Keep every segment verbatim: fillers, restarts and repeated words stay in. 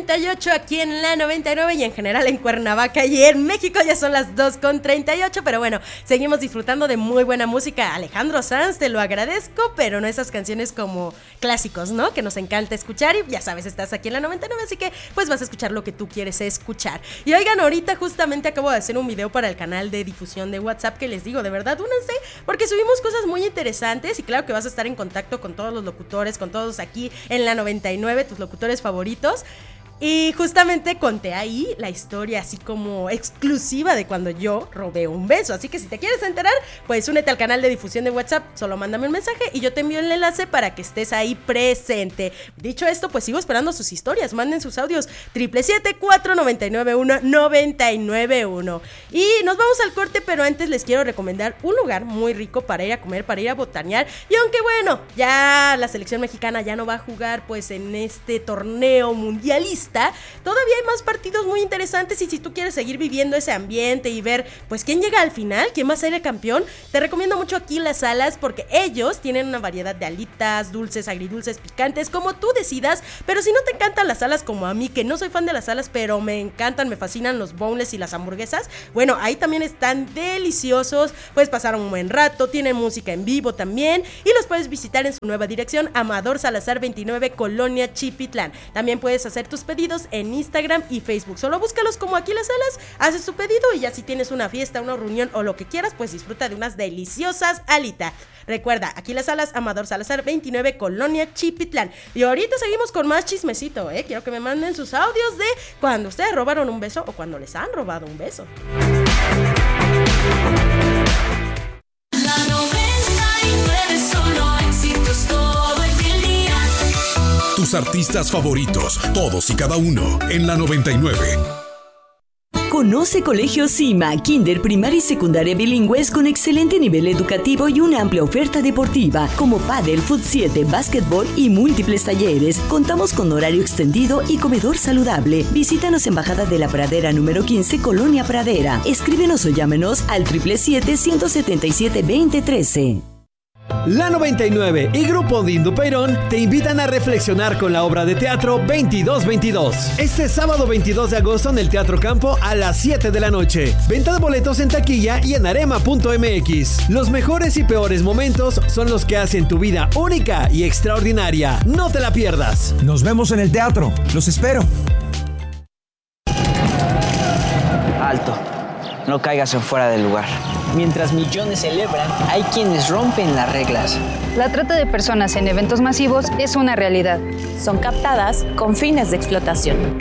treinta y ocho aquí en la noventa y nueve y en general en Cuernavaca y en México ya son las dos con treinta y ocho, pero bueno, seguimos disfrutando de muy buena música. Alejandro Sanz, te lo agradezco, pero no esas canciones como clásicos, ¿no? Que nos encanta escuchar y ya sabes, estás aquí en la noventa y nueve, así que pues vas a escuchar lo que tú quieres escuchar. Y oigan, ahorita justamente acabo de hacer un video para el canal de difusión de WhatsApp que les digo, de verdad, únanse, porque subimos cosas muy interesantes y claro que vas a estar en contacto con todos los locutores, con todos aquí en la noventa y nueve, tus locutores favoritos. Y justamente conté ahí la historia así como exclusiva de cuando yo robé un beso. Así que si te quieres enterar, pues únete al canal de difusión de WhatsApp, solo mándame un mensaje y yo te envío el enlace para que estés ahí presente. Dicho esto, pues sigo esperando sus historias, manden sus audios, siete siete siete, cuatro nueve nueve uno, nueve nueve uno. Y nos vamos al corte, pero antes les quiero recomendar un lugar muy rico para ir a comer, para ir a botanear. Y aunque bueno, ya la selección mexicana ya no va a jugar pues en este torneo mundialista, todavía hay más partidos muy interesantes y si tú quieres seguir viviendo ese ambiente y ver pues quién llega al final, quién va a ser el campeón, te recomiendo mucho aquí Las Alas porque ellos tienen una variedad de alitas, dulces, agridulces, picantes, como tú decidas, pero si no te encantan las alas como a mí, que no soy fan de las alas, pero me encantan, me fascinan los boneless y las hamburguesas, bueno, ahí también están deliciosos, puedes pasar un buen rato, tienen música en vivo también y los puedes visitar en su nueva dirección, Amador Salazar veintinueve, Colonia Chipitlán. También puedes hacer tus pedidos en Instagram y Facebook, solo búscalos como Aquí Las Alas, haces tu pedido y ya si tienes una fiesta, una reunión o lo que quieras, pues disfruta de unas deliciosas alitas. Recuerda, Aquí Las Alas, Amador Salazar veintinueve, Colonia Chipitlán. Y ahorita seguimos con más chismecito, ¿eh? Quiero que me manden sus audios de cuando ustedes robaron un beso o cuando les han robado un beso. La noventa y nueve solo éxitos todo el día. Tus artistas favoritos, todos y cada uno, en la noventa y nueve. Conoce Colegio Cima, kinder, primaria y secundaria bilingües con excelente nivel educativo y una amplia oferta deportiva, como pádel, fut siete, básquetbol y múltiples talleres. Contamos con horario extendido y comedor saludable. Visítanos en Bajada de la Pradera número quince, Colonia Pradera. Escríbenos o llámenos al siete siete siete, uno siete siete, dos cero uno tres. La noventa y nueve y Grupo Dindo Peirón te invitan a reflexionar con la obra de teatro veintidós veintidós. Este sábado veintidós de agosto en el Teatro Campo a las siete de la noche. Venta de boletos en taquilla y en arema punto m x. Los mejores y peores momentos son los que hacen tu vida única y extraordinaria. No te la pierdas. Nos vemos en el teatro. Los espero. Alto. No caigas en fuera del lugar. Mientras millones celebran, hay quienes rompen las reglas. La trata de personas en eventos masivos es una realidad. Son captadas con fines de explotación.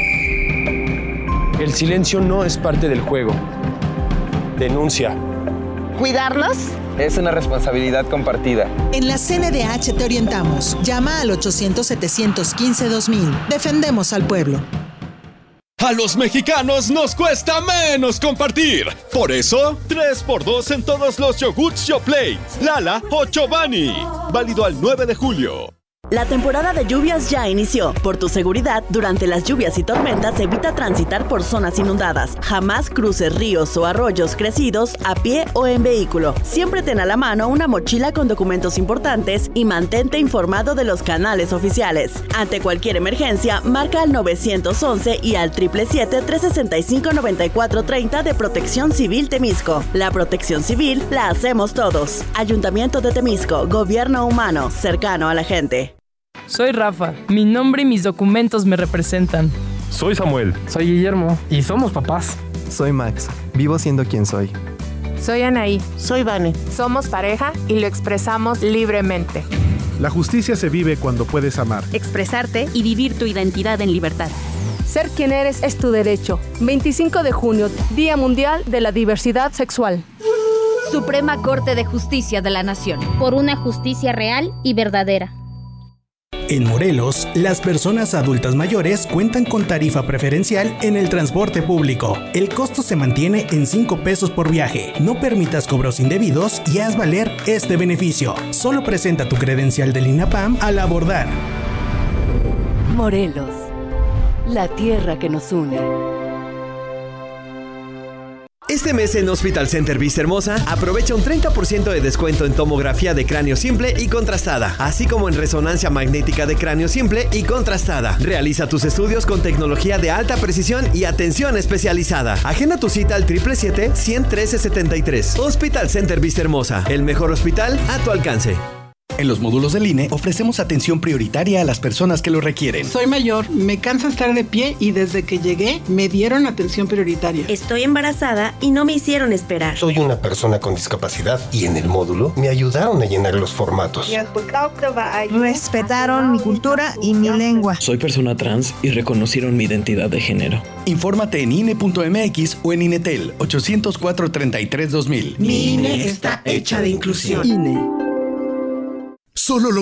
El silencio no es parte del juego. Denuncia. ¿Cuidarnos? Es una responsabilidad compartida. En la C N D H te orientamos. Llama al ochocientos, setecientos quince, dos mil. Defendemos al pueblo. A los mexicanos nos cuesta menos compartir. Por eso, tres por dos en todos los yogurts Yoplait, Lala o Chobani. Válido al nueve de julio. La temporada de lluvias ya inició. Por tu seguridad, durante las lluvias y tormentas, evita transitar por zonas inundadas. Jamás cruces ríos o arroyos crecidos a pie o en vehículo. Siempre ten a la mano una mochila con documentos importantes y mantente informado de los canales oficiales. Ante cualquier emergencia, marca al nueve once y al siete siete siete, tres seis cinco, nueve cuatro tres cero de Protección Civil Temisco. La protección civil la hacemos todos. Ayuntamiento de Temisco, gobierno humano, cercano a la gente. Soy Rafa, mi nombre y mis documentos me representan. Soy Samuel. Soy Guillermo. Y somos papás. Soy Max, vivo siendo quien soy. Soy Anaí. Soy Vane. Somos pareja y lo expresamos libremente. La justicia se vive cuando puedes amar, expresarte y vivir tu identidad en libertad. Ser quien eres es tu derecho. veinticinco de junio, Día Mundial de la Diversidad Sexual. Suprema Corte de Justicia de la Nación. Por una justicia real y verdadera. En Morelos, las personas adultas mayores cuentan con tarifa preferencial en el transporte público. El costo se mantiene en cinco pesos por viaje. No permitas cobros indebidos y haz valer este beneficio. Solo presenta tu credencial del INAPAM al abordar. Morelos, la tierra que nos une. Este mes en Hospital Center Vista Hermosa, aprovecha un treinta por ciento de descuento en tomografía de cráneo simple y contrastada, así como en resonancia magnética de cráneo simple y contrastada. Realiza tus estudios con tecnología de alta precisión y atención especializada. Agenda tu cita al siete siete siete, uno cero uno siete tres. Hospital Center Vista Hermosa, el mejor hospital a tu alcance. En los módulos del I N E ofrecemos atención prioritaria a las personas que lo requieren. Soy mayor, me cansa estar de pie y desde que llegué me dieron atención prioritaria. Estoy embarazada y no me hicieron esperar. Soy una persona con discapacidad y en el módulo me ayudaron a llenar los formatos. Respetaron mi cultura y mi lengua. Soy persona trans y reconocieron mi identidad de género. Infórmate en I N E punto M X o en INETEL ocho cero cuatro, treinta y tres, dos mil. Mi I N E está hecha de inclusión. I N E. Solo lo